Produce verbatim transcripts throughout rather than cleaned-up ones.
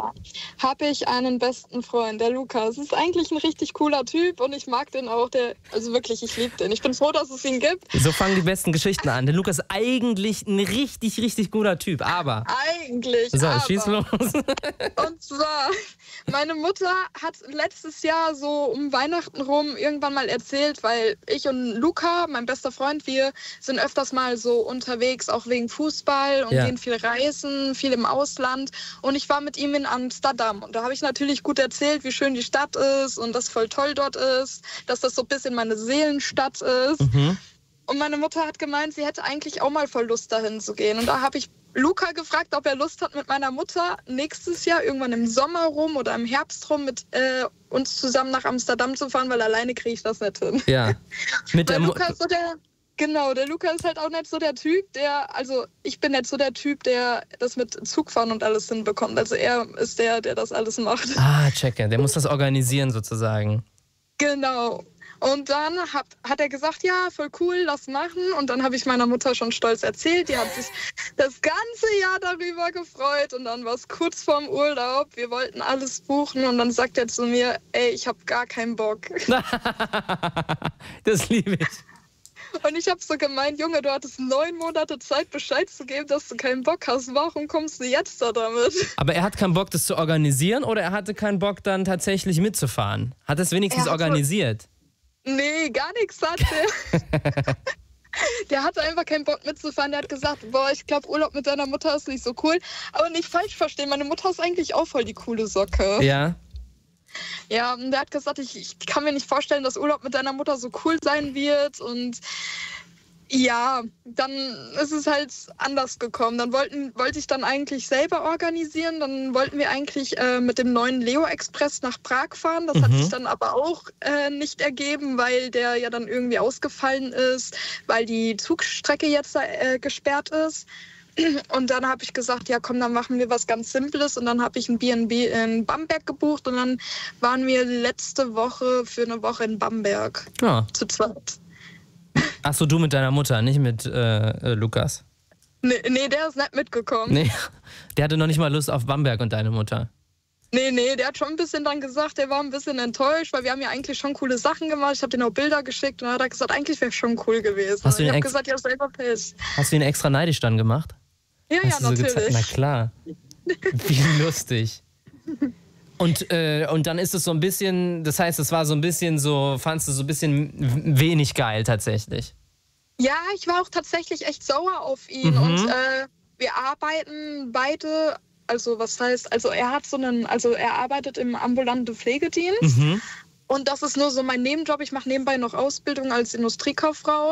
habe ich einen besten Freund, der Lukas. Ist eigentlich ein richtig cooler Typ und ich mag den auch. Der, also wirklich, ich liebe den. Ich bin froh, dass es ihn gibt. So fangen die besten Geschichten an. Der Lukas ist eigentlich ein richtig, richtig guter Typ, aber... Eigentlich, So, aber. schieß los. Und zwar, meine Mutter hat letztes Jahr so um Weihnachten rum irgendwann mal erzählt, weil ich und Luca, mein bester Freund, wir sind öfters mal so unterwegs, auch wegen Fußball und Ja. gehen viel reisen, viel im Ausland. Und ich war mit ihm in Amsterdam und da habe ich natürlich gut erzählt, wie schön die Stadt ist und dass voll toll dort ist, dass das so ein bisschen meine Seelenstadt ist. Mhm. Und meine Mutter hat gemeint, sie hätte eigentlich auch mal voll Lust, dahin zu gehen. Und da habe ich Luca gefragt, ob er Lust hat, mit meiner Mutter nächstes Jahr, irgendwann im Sommer rum oder im Herbst rum, mit äh, uns zusammen nach Amsterdam zu fahren, weil alleine kriege ich das nicht hin. Ja. Mit der Weil Mu Luca ist so der, genau, der Luca ist halt auch nicht so der Typ, der, also ich bin nicht so der Typ, der das mit Zugfahren und alles hinbekommt. Also er ist der, der das alles macht. Ah, checke. Der muss das organisieren sozusagen. Genau. Und dann hat, hat er gesagt, ja, voll cool, lass machen. Und dann habe ich meiner Mutter schon stolz erzählt. Die hat sich das ganze Jahr darüber gefreut. Und dann war es kurz vorm Urlaub. Wir wollten alles buchen. Und dann sagt er zu mir, ey, ich habe gar keinen Bock. Das liebe ich. Und ich habe so gemeint, Junge, du hattest neun Monate Zeit, Bescheid zu geben, dass du keinen Bock hast. Warum kommst du jetzt da damit? Aber er hat keinen Bock, das zu organisieren, oder er hatte keinen Bock, dann tatsächlich mitzufahren? Hat er es wenigstens Er hatte- organisiert? Nee, gar nichts hat der. Der hatte einfach keinen Bock mitzufahren. Der hat gesagt, boah, ich glaube, Urlaub mit deiner Mutter ist nicht so cool. Aber nicht falsch verstehen, meine Mutter ist eigentlich auch voll die coole Socke. Ja. Ja, und der hat gesagt, ich, ich kann mir nicht vorstellen, dass Urlaub mit deiner Mutter so cool sein wird. Und ja, dann ist es halt anders gekommen. Dann wollten, wollte ich dann eigentlich selber organisieren. Dann wollten wir eigentlich äh, mit dem neuen Leo Express nach Prag fahren. Das Mhm. hat sich dann aber auch äh, nicht ergeben, weil der ja dann irgendwie ausgefallen ist, weil die Zugstrecke jetzt äh, gesperrt ist. Und dann habe ich gesagt, ja komm, dann machen wir was ganz Simples. Und dann habe ich ein B und B in Bamberg gebucht. Und dann waren wir letzte Woche für eine Woche in Bamberg Ja. zu zweit. Achso, du mit deiner Mutter, nicht mit äh, äh, Lukas. Nee, nee, der ist nicht mitgekommen. Nee, der hatte noch nicht mal Lust auf Bamberg und deine Mutter. Nee, nee, der hat schon ein bisschen dann gesagt, der war ein bisschen enttäuscht, weil wir haben ja eigentlich schon coole Sachen gemacht. Ich habe denen auch Bilder geschickt und dann hat er gesagt, eigentlich wäre schon cool gewesen. Hast du ich ihn habe ex- gesagt, ja, selber Pech. Hast du ihn extra neidisch dann gemacht? Ja, ja, Hast du so gezeigt? natürlich. Na klar. Wie lustig. Und, äh, und dann ist es so ein bisschen, das heißt, es war so ein bisschen so, fandst du so ein bisschen wenig geil tatsächlich. Ja, ich war auch tatsächlich echt sauer auf ihn. Mhm. Und äh, wir arbeiten beide, also was heißt, also er hat so einen, also er arbeitet im ambulanten Pflegedienst. Mhm. Und das ist nur so mein Nebenjob. Ich mache nebenbei noch Ausbildung als Industriekauffrau.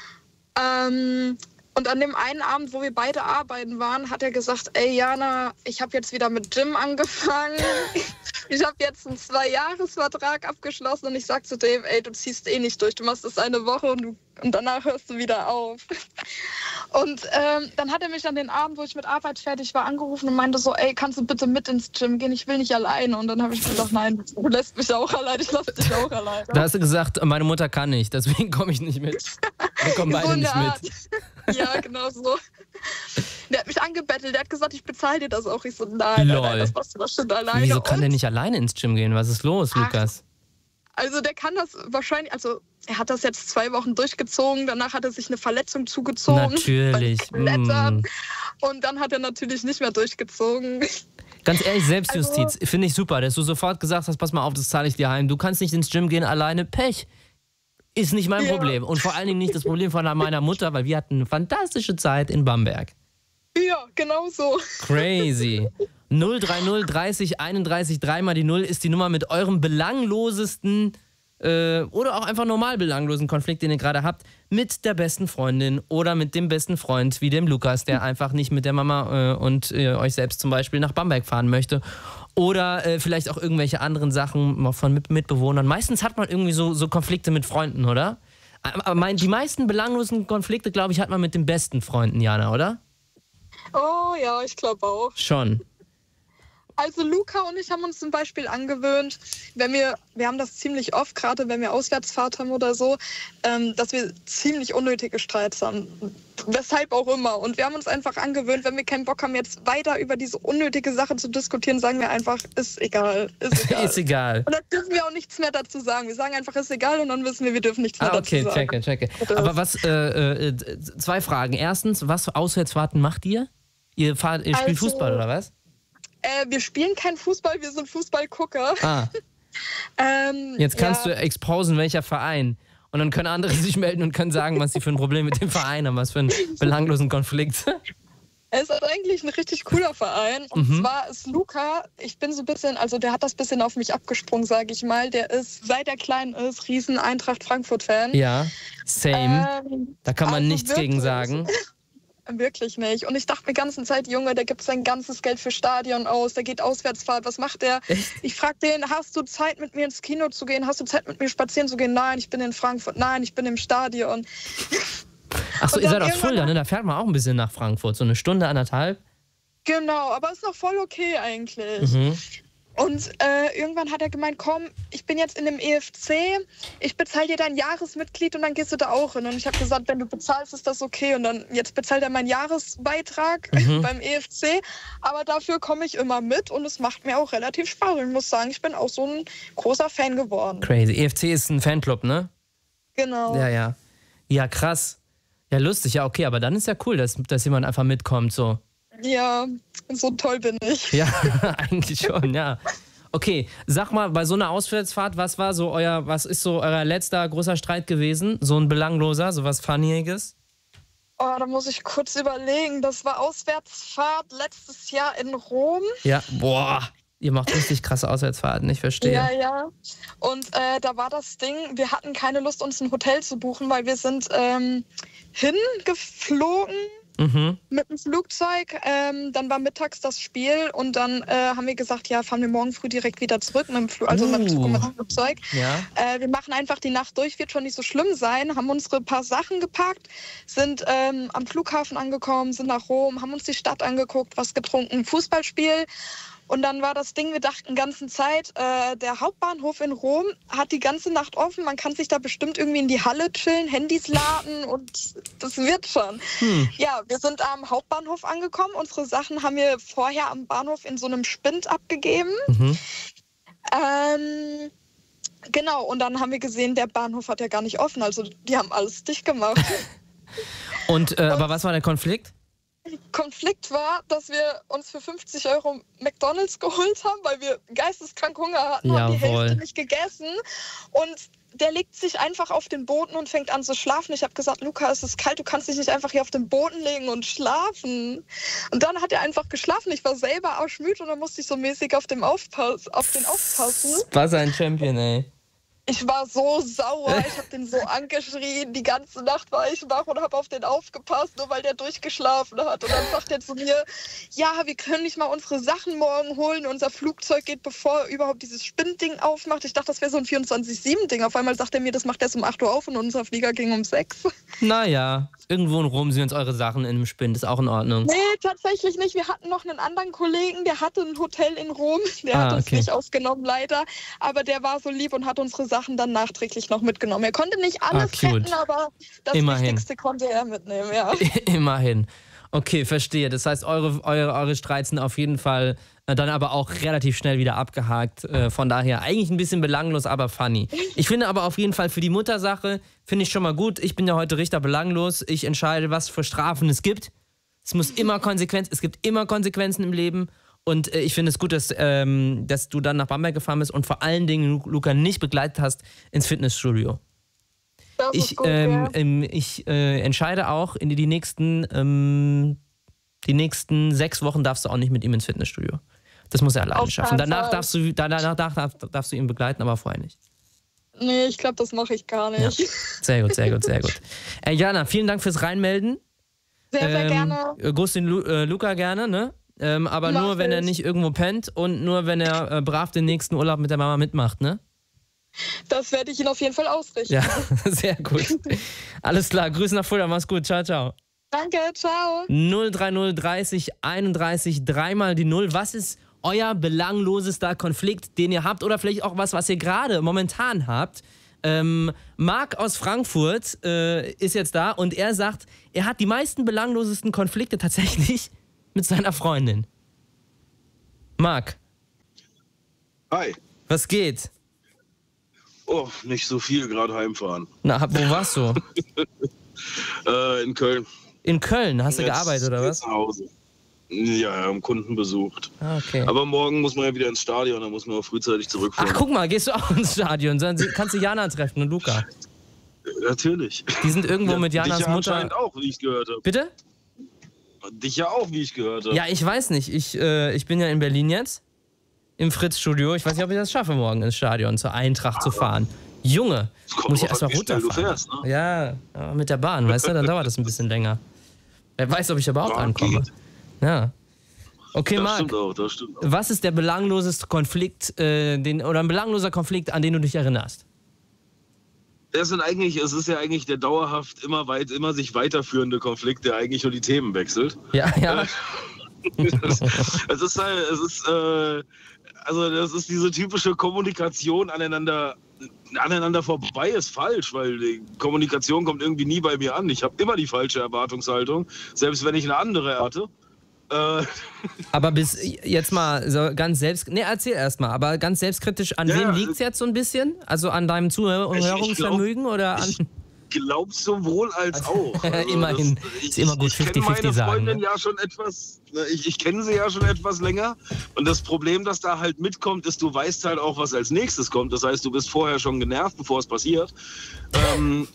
Ähm, und an dem einen Abend, wo wir beide arbeiten waren, hat er gesagt, ey Jana, ich habe jetzt wieder mit Gym angefangen. Ich habe jetzt einen Zwei-Jahres-Vertrag abgeschlossen und ich sag zu dem, ey, du ziehst eh nicht durch. Du machst das eine Woche und, du, und danach hörst du wieder auf. Und ähm, dann hat er mich an den Abend, wo ich mit Arbeit fertig war, angerufen und meinte so, ey, kannst du bitte mit ins Gym gehen? Ich will nicht alleine. Und dann habe ich gesagt, nein, du lässt mich auch allein, ich lasse dich auch alleine. Da hast du gesagt, meine Mutter kann nicht, deswegen komme ich nicht mit. Wir kommen So beide eine nicht Art. mit. Ja, genau so. Der hat mich angebettelt, der hat gesagt, ich bezahle dir das auch. Ich so, nein, nein, nein, das machst du doch schon alleine. Wieso kann Und der nicht alleine ins Gym gehen? Was ist los, Ach, Lukas? Also der kann das wahrscheinlich, also er hat das jetzt zwei Wochen durchgezogen, danach hat er sich eine Verletzung zugezogen. Natürlich. beim Klettern. Mm. Und dann hat er natürlich nicht mehr durchgezogen. Ganz ehrlich, Selbstjustiz, Also- finde ich super, dass du sofort gesagt hast, pass mal auf, das zahle ich dir heim. Du kannst nicht ins Gym gehen alleine, Pech. Ist nicht mein Ja. Problem. Und vor allen Dingen nicht das Problem von meiner Mutter, weil wir hatten eine fantastische Zeit in Bamberg. Ja, genau so. Crazy. null drei null dreißig einunddreißig, dreimal die Null ist die Nummer mit eurem belanglosesten äh, oder auch einfach normal belanglosen Konflikt, den ihr gerade habt, mit der besten Freundin oder mit dem besten Freund, wie dem Lukas, der einfach nicht mit der Mama äh, und äh, euch selbst zum Beispiel nach Bamberg fahren möchte. Oder äh, vielleicht auch irgendwelche anderen Sachen von Mit Mitbewohnern. Meistens hat man irgendwie so, so Konflikte mit Freunden, oder? Aber mein, die meisten belanglosen Konflikte, glaube ich, hat man mit den besten Freunden, Jana, oder? Oh ja, ich glaube auch. Schon. Also Luca und ich haben uns zum Beispiel angewöhnt, wenn wir, wir haben das ziemlich oft, gerade wenn wir Auswärtsfahrt haben oder so, ähm, dass wir ziemlich unnötige Streits haben. Weshalb auch immer. Und wir haben uns einfach angewöhnt, wenn wir keinen Bock haben, jetzt weiter über diese unnötige Sache zu diskutieren, sagen wir einfach, ist egal, ist egal. Ist egal. Und dann dürfen wir auch nichts mehr dazu sagen. Wir sagen einfach, ist egal und dann wissen wir, wir dürfen nichts mehr ah, okay, dazu sagen. Okay, checke, checke. Aber was, äh, äh, zwei Fragen. Erstens, was für Auswärtsfahrten macht ihr? Ihr, fahrt, ihr spielt Also, Fußball oder was? Äh, wir spielen keinen Fußball, wir sind Fußballgucker. Ah. ähm, Jetzt kannst ja. du exposen, welcher Verein. Und dann können andere sich melden und können sagen, was sie für ein Problem mit dem Verein haben, was für einen belanglosen Konflikt. Es ist eigentlich ein richtig cooler Verein. Und Mhm. zwar ist Luca, ich bin so ein bisschen, also der hat das bisschen auf mich abgesprungen, sage ich mal. Der ist, seit er klein ist, riesen Eintracht Frankfurt-Fan. Ja, same. Ähm, Da kann man also nichts wirklich. gegen sagen. Wirklich nicht. Und ich dachte mir die ganze Zeit, Junge, der gibt sein ganzes Geld für Stadion aus, der geht Auswärtsfahrt, was macht der? Echt? Ich frage den, hast du Zeit mit mir ins Kino zu gehen? Hast du Zeit mit mir spazieren zu gehen? Nein, ich bin in Frankfurt. Nein, ich bin im Stadion. Achso, Und ihr dann seid aus irgendwann- Fulda, ne? Da fährt man auch ein bisschen nach Frankfurt. So eine Stunde, anderthalb. Genau, aber ist noch voll okay eigentlich. Mhm. Und äh, irgendwann hat er gemeint, komm, ich bin jetzt in dem E F C, ich bezahle dir dein Jahresmitglied und dann gehst du da auch hin. Und ich habe gesagt, wenn du bezahlst, ist das okay. Und dann jetzt bezahlt er meinen Jahresbeitrag Mhm. beim E F C. Aber dafür komme ich immer mit und es macht mir auch relativ Spaß. Ich muss sagen, ich bin auch so ein großer Fan geworden. Crazy. E F C ist ein Fanclub, ne? Genau. Ja, ja. Ja, krass. Ja, lustig. Ja, okay, aber dann ist ja cool, dass, dass jemand einfach mitkommt, so. Ja, so toll bin ich. Ja, eigentlich schon, ja. Okay, sag mal, bei so einer Auswärtsfahrt, was war so euer, was ist so euer letzter großer Streit gewesen? So ein belangloser, so was Funniges? Oh, da muss ich kurz überlegen. Das war Auswärtsfahrt letztes Jahr in Rom. Ja, boah, ihr macht richtig krasse Auswärtsfahrten, ich verstehe. Ja, ja. Und äh, da war das Ding, wir hatten keine Lust, uns ein Hotel zu buchen, weil wir sind ähm, hingeflogen Mhm. mit dem Flugzeug. Ähm, dann war mittags das Spiel und dann äh, haben wir gesagt, ja, fahren wir morgen früh direkt wieder zurück mit dem, Fl also mit dem Zug und mit dem Flugzeug. Ja. Äh, wir machen einfach die Nacht durch, wird schon nicht so schlimm sein, haben unsere paar Sachen gepackt, sind ähm, am Flughafen angekommen, sind nach Rom, haben uns die Stadt angeguckt, was getrunken, Fußballspiel. Und dann war das Ding, wir dachten die ganze Zeit, äh, der Hauptbahnhof in Rom hat die ganze Nacht offen. Man kann sich da bestimmt irgendwie in die Halle chillen, Handys laden und das wird schon. Hm. Ja, wir sind am Hauptbahnhof angekommen. Unsere Sachen haben wir vorher am Bahnhof in so einem Spind abgegeben. Mhm. Ähm, genau, und dann haben wir gesehen, der Bahnhof hat ja gar nicht offen. Also die haben alles dicht gemacht. Und, äh, aber was war der Konflikt? Konflikt war, dass wir uns für fünfzig Euro McDonalds geholt haben, weil wir geisteskrank Hunger hatten und die Jawohl. Hälfte nicht gegessen. Und der legt sich einfach auf den Boden und fängt an zu schlafen. Ich habe gesagt, Luca, es ist kalt, du kannst dich nicht einfach hier auf den Boden legen und schlafen. Und dann hat er einfach geschlafen. Ich war selber arschmüde und dann musste ich so mäßig auf, dem Aufpass auf den aufpassen. Was ein Champion, ey. Ich war so sauer, ich habe den so angeschrien, die ganze Nacht war ich wach und habe auf den aufgepasst, nur weil der durchgeschlafen hat. Und dann sagt er zu mir, ja, wir können nicht mal unsere Sachen morgen holen, unser Flugzeug geht, bevor überhaupt dieses Spinnding aufmacht. Ich dachte, das wäre so ein vierundzwanzig sieben Ding. Auf einmal sagt er mir, das macht erst um acht Uhr auf und unser Flieger ging um sechs. Naja, irgendwo in Rom sind jetzt eure Sachen in einem Spind, ist auch in Ordnung. Nee, tatsächlich nicht. Wir hatten noch einen anderen Kollegen, der hatte ein Hotel in Rom. Der Ah, hat uns okay. nicht aufgenommen, leider. Aber der war so lieb und hat unsere Sachen dann nachträglich noch mitgenommen. Er konnte nicht alles Ah, cute. retten, aber das Immerhin. Wichtigste konnte er mitnehmen, ja. Immerhin. Okay, verstehe. Das heißt, eure, eure, eure Streits sind auf jeden Fall äh, dann aber auch relativ schnell wieder abgehakt. Äh, von daher eigentlich ein bisschen belanglos, aber funny. Ich finde aber auf jeden Fall für die Muttersache, finde ich schon mal gut. Ich bin ja heute Richter belanglos. Ich entscheide, was für Strafen es gibt. Es muss immer Konsequenz, es gibt immer Konsequenzen im Leben. Und äh, ich finde es gut, dass, ähm, dass du dann nach Bamberg gefahren bist und vor allen Dingen Lu- Luca nicht begleitet hast ins Fitnessstudio. Das ist Ich, gut, ähm, ja. ähm, ich äh, entscheide auch, in die, die, nächsten, ähm, die nächsten sechs Wochen darfst du auch nicht mit ihm ins Fitnessstudio. Das muss er alleine Auf schaffen. keinen Danach Fall. darfst, du, danach darfst, darfst du ihn begleiten, aber vorher nicht. Nee, ich glaube, das mache ich gar nicht. Ja. Sehr gut, sehr gut, sehr gut. Äh, Jana, vielen Dank fürs Reinmelden. Sehr, sehr ähm, gerne. äh, Gruß den Lu äh, Luca gerne, ne? Ähm, aber Mach nur, wenn er ich. nicht irgendwo pennt und nur, wenn er äh, brav den nächsten Urlaub mit der Mama mitmacht, ne? Das werde ich Ihnen auf jeden Fall ausrichten. Ja, sehr gut. Alles klar, Grüße nach Fulda, mach's gut, ciao, ciao. Danke, ciao. null drei null dreißig einunddreißig, dreimal die Null. Was ist euer belanglosester Konflikt, den ihr habt oder vielleicht auch was, was ihr gerade momentan habt. Ähm, Marc aus Frankfurt äh, ist jetzt da und er sagt, er hat die meisten belanglosesten Konflikte tatsächlich mit seiner Freundin. Marc. Hi. Was geht? Oh, nicht so viel, gerade heimfahren. Na, wo warst du? äh, in Köln. In Köln? Hast du jetzt, gearbeitet oder was? Zu Hause. Ja, am Kunden besucht. Ah, okay. Aber morgen muss man ja wieder ins Stadion, da muss man auch frühzeitig zurückfahren. Ach, guck mal, gehst du auch ins Stadion? Kannst du Jana treffen und Luca? Natürlich. Die sind irgendwo ja, mit Janas dich ja Mutter. Anscheinend auch, wie ich gehört habe. Bitte? Dich ja auch, wie ich gehört habe. Ja, ich weiß nicht. Ich, äh, ich bin ja in Berlin jetzt. Im Fritz-Studio. Ich weiß nicht, ob ich das schaffe, morgen ins Stadion zur Eintracht zu fahren. Junge, muss ich erstmal runterfahren. Fährst, ne? Ja, aber mit der Bahn, weißt du, dann dauert das ein bisschen länger. Wer weiß, ob ich überhaupt ja, ankomme. Geht. Ja. Okay, das Marc, stimmt auch, das stimmt auch. Was ist der belangloseste Konflikt, äh, den, oder ein belangloser Konflikt, an den du dich erinnerst? Das sind eigentlich, es ist ja eigentlich der dauerhaft immer weit, immer sich weiterführende Konflikt, der eigentlich nur die Themen wechselt. Ja, ja. es, es ist halt, es ist, äh, also das ist diese typische Kommunikation aneinander, aneinander vorbei ist falsch, weil die Kommunikation kommt irgendwie nie bei mir an. Ich habe immer die falsche Erwartungshaltung, selbst wenn ich eine andere erwarte. Äh, aber bis jetzt mal so ganz selbst, ne, erzähl erst mal, aber ganz selbstkritisch, an ja, wem liegt es jetzt so ein bisschen? Also an deinem Zuhörungsvermögen oder an... Glaubst sowohl als auch. Also Immerhin, das, ich, ist immer gut ich fünfzig fünfzig sagen. Ich kenne meine Freundin ne? ja schon etwas, ich, ich kenne sie ja schon etwas länger und das Problem, das da halt mitkommt, ist, du weißt halt auch, was als nächstes kommt. Das heißt, du bist vorher schon genervt, bevor es passiert. ähm,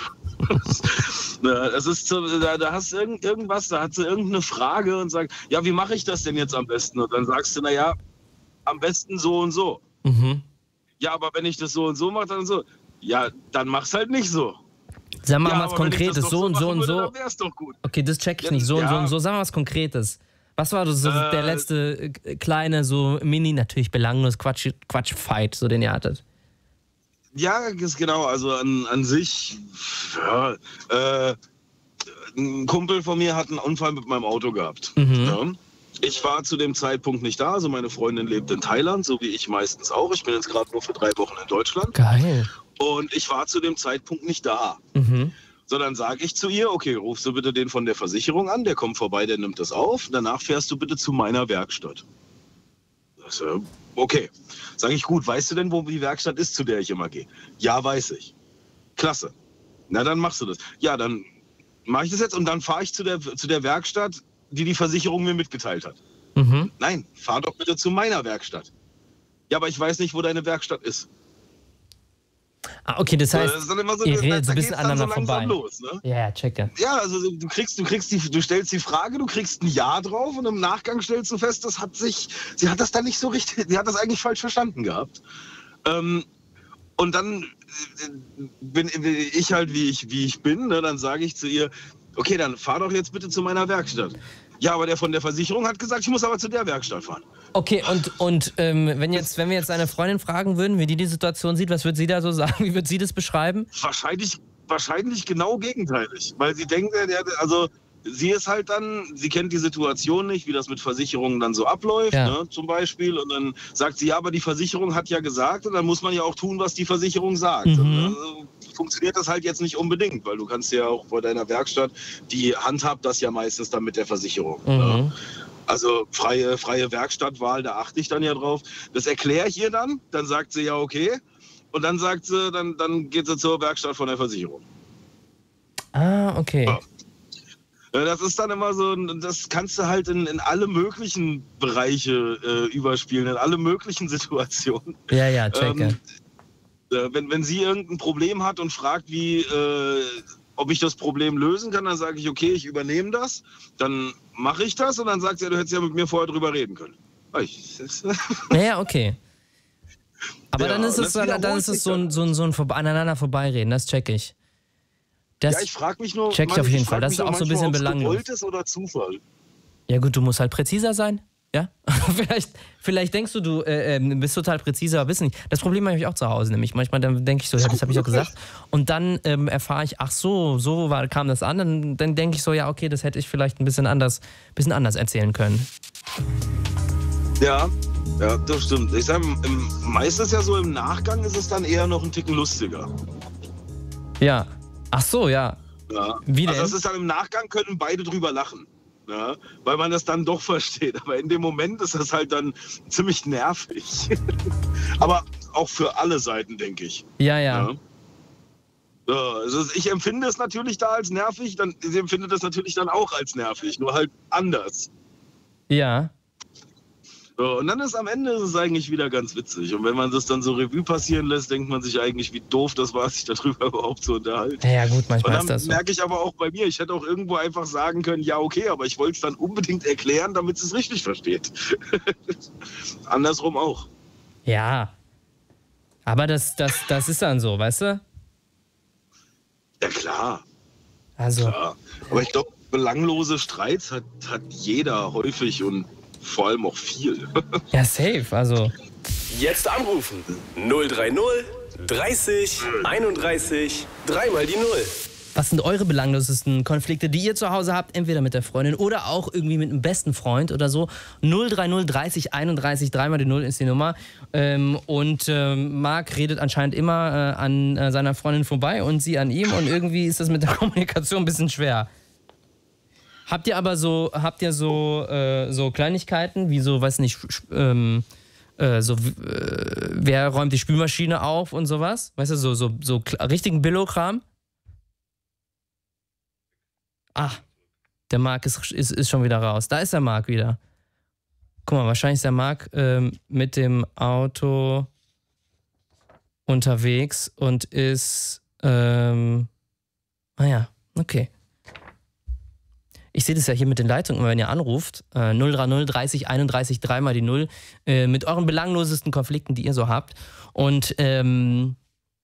es ist so, da, da hast du irgend, irgendwas, da hat sie irgendeine Frage und sagt, ja, wie mache ich das denn jetzt am besten? Und dann sagst du, naja, am besten so und so. Mhm. Ja, aber wenn ich das so und so mache, dann so. Ja, dann mach's halt nicht so. Sag mal ja, was Konkretes, so und so und so. Dann wär's doch gut. Okay, das check ich nicht, so ja. und so und so. Sag mal was Konkretes. Was war das, so äh, der letzte äh, kleine, so mini, natürlich belanglos Quatsch, Quatsch-Fight, so den ihr hattet? Ja, ist genau, also an, an sich, ja, äh, ein Kumpel von mir hat einen Unfall mit meinem Auto gehabt. Mhm. Ja. Ich war zu dem Zeitpunkt nicht da, also meine Freundin lebt in Thailand, so wie ich meistens auch. Ich bin jetzt gerade nur für drei Wochen in Deutschland. Geil. Und ich war zu dem Zeitpunkt nicht da. Mhm. So, dann sage ich zu ihr, okay, rufst du bitte den von der Versicherung an, der kommt vorbei, der nimmt das auf. Danach fährst du bitte zu meiner Werkstatt. Das, äh, okay. Sage ich, gut, weißt du denn, wo die Werkstatt ist, zu der ich immer gehe? Ja, weiß ich. Klasse. Na, dann machst du das. Ja, dann mache ich das jetzt und dann fahre ich zu der, zu der Werkstatt, die die Versicherung mir mitgeteilt hat. Mhm. Nein, fahr doch bitte zu meiner Werkstatt. Ja, aber ich weiß nicht, wo deine Werkstatt ist. Ah, okay, das heißt, das ist dann immer so, ihr da, redet so da ein bisschen geht's dann aneinander so langsam vorbei. Los, ne? Ja, ja, checke. Ja, also du kriegst, du kriegst die, du stellst die Frage, du kriegst ein Ja drauf und im Nachgang stellst du fest, das hat sich, sie hat das dann nicht so richtig, sie hat das eigentlich falsch verstanden gehabt. Ähm, und dann bin ich halt, wie ich, wie ich bin, ne, dann sage ich zu ihr, okay, dann fahr doch jetzt bitte zu meiner Werkstatt. Ja, aber der von der Versicherung hat gesagt, ich muss aber zu der Werkstatt fahren. Okay, und, und ähm, wenn, jetzt, wenn wir jetzt eine Freundin fragen würden, wie die die Situation sieht, was würde sie da so sagen? Wie würde sie das beschreiben? Wahrscheinlich, wahrscheinlich genau gegenteilig. Weil sie denkt, also sie ist halt dann, sie kennt die Situation nicht, wie das mit Versicherungen dann so abläuft, ja. ne, zum Beispiel. Und dann sagt sie, ja, aber die Versicherung hat ja gesagt, und dann muss man ja auch tun, was die Versicherung sagt. Mhm. Und, also, funktioniert das halt jetzt nicht unbedingt, weil du kannst ja auch bei deiner Werkstatt, die handhabt das ja meistens dann mit der Versicherung. Mhm. Ne? Also freie, freie Werkstattwahl, da achte ich dann ja drauf. Das erkläre ich ihr dann, dann sagt sie ja okay. Und dann sagt sie, dann, dann geht sie zur Werkstatt von der Versicherung. Ah, okay. Ja. Das ist dann immer so, das kannst du halt in, in alle möglichen Bereiche äh, überspielen, in alle möglichen Situationen. Ja, ja, checke. Ähm, äh, wenn, wenn sie irgendein Problem hat und fragt, wie, äh, ob ich das Problem lösen kann, dann sage ich, okay, ich übernehme das, dann mache ich das und dann sagt sie, ja, du hättest ja mit mir vorher drüber reden können. Ich, naja, okay. Aber ja, dann ist es, dann, dann ist es so ein, so ein, so ein Vor- aneinander vorbeireden, das check ich. Das ja, ich frage mich nur, check ich auf jeden Fall. Das ist auch so ein bisschen belanglos. Gewollt ist oder Zufall? Ja gut, du musst halt präziser sein. Ja? vielleicht, vielleicht denkst du, du äh, bist total präziser, aber bist nicht. Das Problem habe ich auch zu Hause nämlich. Manchmal denke ich so, ja, das habe ich auch gesagt. Und dann ähm, erfahre ich, ach so, so war, kam das an. Dann, dann denke ich so, ja, okay, das hätte ich vielleicht ein bisschen anders, bisschen anders erzählen können. Ja, ja, das stimmt. Ich sag, im, meistens ja so im Nachgang ist es dann eher noch ein Ticken lustiger. Ja. Ach so, ja. Ja. Wie denn? Also das ist dann im Nachgang, können beide drüber lachen. Ja, weil man das dann doch versteht. Aber in dem Moment ist das halt dann ziemlich nervig. Aber auch für alle Seiten, denke ich. Ja, ja. Ja. Ja, also ich empfinde es natürlich da als nervig, dann, sie empfindet das natürlich dann auch als nervig, nur halt anders. Ja. So, und dann ist am Ende ist es eigentlich wieder ganz witzig. Und wenn man das dann so Revue passieren lässt, denkt man sich eigentlich, wie doof das war, sich darüber überhaupt zu unterhalten. Ja, gut, manchmal und ist dann das so. merke ich aber auch bei mir, ich hätte auch irgendwo einfach sagen können, ja okay, aber ich wollte es dann unbedingt erklären, damit es richtig versteht. Andersrum auch. Ja. Aber das, das, das ist dann so, weißt du? Ja klar. Also. Klar. Aber ich glaube, belanglose Streits hat, hat jeder häufig und vor allem auch viel. Ja, safe, also. Jetzt anrufen. null drei null dreißig einunddreißig dreimal die Null. Was sind eure belanglosesten Konflikte, die ihr zu Hause habt? Entweder mit der Freundin oder auch irgendwie mit einem besten Freund oder so. null drei null dreißig einunddreißig dreimal die Null ist die Nummer. Ähm, und ähm, Marc redet anscheinend immer äh, an äh, seiner Freundin vorbei und sie an ihm. Und irgendwie ist das mit der Kommunikation ein bisschen schwer. Habt ihr aber so, habt ihr so, äh, so Kleinigkeiten, wie so, weiß nicht, ähm, äh, so, äh, wer räumt die Spülmaschine auf und sowas? Weißt du, so, so, so richtigen Billo-Kram? Ah, der Marc ist, ist, ist schon wieder raus. Da ist der Marc wieder. Guck mal, wahrscheinlich ist der Marc ähm, mit dem Auto unterwegs und ist, ähm, ah ja, okay. Ich sehe das ja hier mit den Leitungen, wenn ihr anruft, äh, null drei null dreißig einunddreißig dreimal die Null, äh, mit euren belanglosesten Konflikten, die ihr so habt. Und ähm,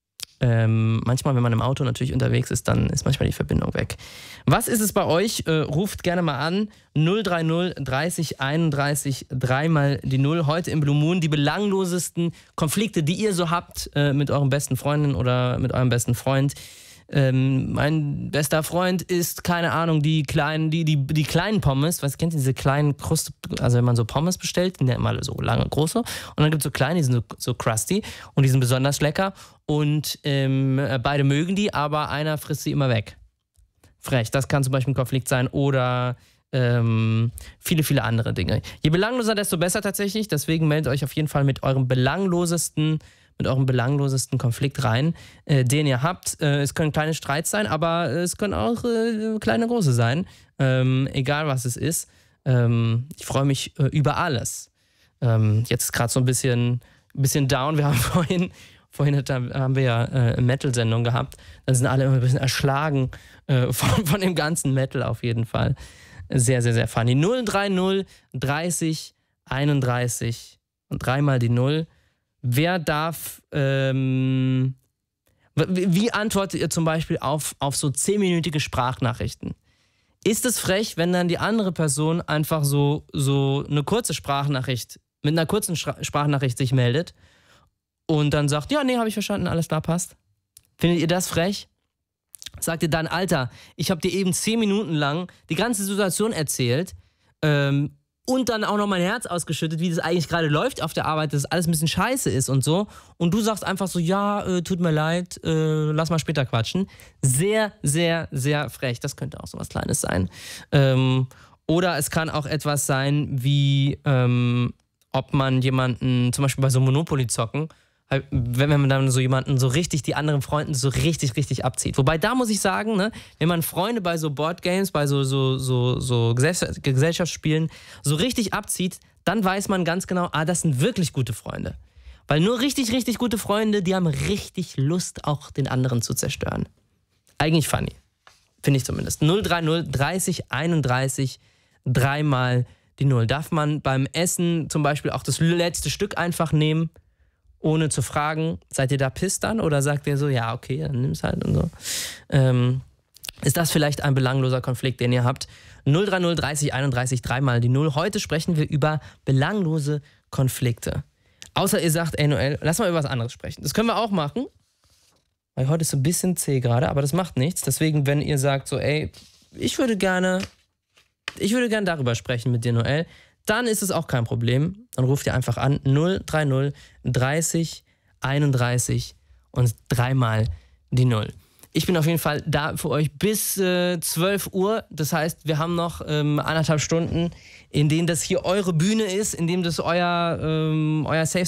ähm, manchmal, wenn man im Auto natürlich unterwegs ist, dann ist manchmal die Verbindung weg. Was ist es bei euch? Äh, ruft gerne mal an. null drei null dreißig einunddreißig dreimal die Null. Heute im Blue Moon die belanglosesten Konflikte, die ihr so habt äh, mit euren besten Freundinnen oder mit eurem besten Freund. Ähm, mein bester Freund isst, keine Ahnung, die kleinen, die, die, die kleinen Pommes, was kennt ihr, diese kleinen Kruste, also wenn man so Pommes bestellt, die sind ja immer so lange, große, und dann gibt es so kleine, die sind so, so crusty und die sind besonders lecker und ähm, beide mögen die, aber einer frisst sie immer weg. Frech, das kann zum Beispiel ein Konflikt sein oder ähm, viele, viele andere Dinge. Je belangloser, desto besser tatsächlich, deswegen meldet euch auf jeden Fall mit eurem belanglosesten mit eurem belanglosesten Konflikt rein, äh, den ihr habt. Äh, es können kleine Streits sein, aber es können auch äh, kleine, große sein. Ähm, egal, was es ist. Ähm, ich freue mich äh, über alles. Ähm, jetzt gerade so ein bisschen, bisschen down. Wir haben vorhin, vorhin haben wir ja äh, eine Metal-Sendung gehabt. Da sind alle immer ein bisschen erschlagen äh, von, von dem ganzen Metal auf jeden Fall. Sehr, sehr, sehr funny. null drei null dreißig einunddreißig und dreimal die Null. Wer darf, ähm, wie antwortet ihr zum Beispiel auf, auf so zehnminütige Sprachnachrichten? Ist es frech, wenn dann die andere Person einfach so, so eine kurze Sprachnachricht, mit einer kurzen Sprachnachricht sich meldet und dann sagt, ja, nee, habe ich verstanden, alles klar, passt? Findet ihr das frech? Sagt ihr dann, Alter, ich habe dir eben zehn Minuten lang die ganze Situation erzählt, ähm, und dann auch noch mein Herz ausgeschüttet, wie das eigentlich gerade läuft auf der Arbeit, dass alles ein bisschen scheiße ist und so. Und du sagst einfach so, ja, äh, tut mir leid, äh, lass mal später quatschen. Sehr, sehr, sehr frech. Das könnte auch so was Kleines sein. Ähm, oder es kann auch etwas sein, wie ähm, ob man jemanden, zum Beispiel bei so Monopoly zocken, wenn man dann so jemanden so richtig, die anderen Freunden so richtig, richtig abzieht. Wobei, da muss ich sagen, ne, wenn man Freunde bei so Boardgames, bei so, so, so, so Gesellschaftsspielen so richtig abzieht, dann weiß man ganz genau, ah, das sind wirklich gute Freunde. Weil nur richtig, richtig gute Freunde, die haben richtig Lust, auch den anderen zu zerstören. Eigentlich funny. Finde ich zumindest. null drei null dreißig einunddreißig dreimal die Null. Darf man beim Essen zum Beispiel auch das letzte Stück einfach nehmen? Ohne zu fragen, seid ihr da pisst dann? Oder sagt ihr so, ja, okay, dann nimm's halt und so. Ähm, ist das vielleicht ein belangloser Konflikt, den ihr habt? null drei null dreißig einunddreißig dreimal die Null. Heute sprechen wir über belanglose Konflikte. Außer ihr sagt, ey Noel, lass mal über was anderes sprechen. Das können wir auch machen. Weil heute ist so ein bisschen zäh gerade, aber das macht nichts. Deswegen, wenn ihr sagt so, ey, ich würde gerne, ich würde gerne darüber sprechen mit dir, Noel, dann ist es auch kein Problem. Dann ruft ihr einfach an null drei null dreißig einunddreißig und dreimal die Null. Ich bin auf jeden Fall da für euch bis äh, zwölf Uhr. Das heißt, wir haben noch ähm, anderthalb Stunden, in denen das hier eure Bühne ist, in dem das euer, ähm, euer Safe